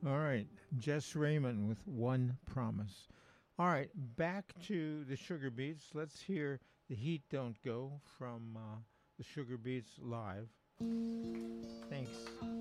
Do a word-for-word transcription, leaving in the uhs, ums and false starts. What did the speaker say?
All right, Jess Raymond with One Promise. All right, back to the Sugar Beats. Let's hear The Heat Don't Go from uh, the Sugar Beats live. Thanks.